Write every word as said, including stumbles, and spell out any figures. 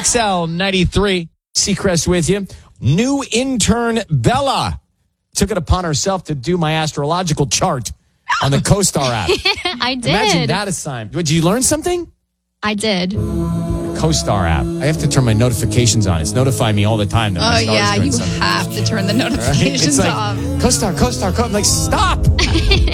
X L ninety-three, Seacrest with you. New intern Bella took it upon herself to do my astrological chart on the CoStar app. I did. Imagine that assignment. Did you learn something? I did. CoStar app. I have to turn my notifications on. It's notifying me all the time. That Oh, my star's yeah, doing you something. have to turn the Right? notifications It's like, off. CoStar, CoStar, CoStar. I'm like, stop.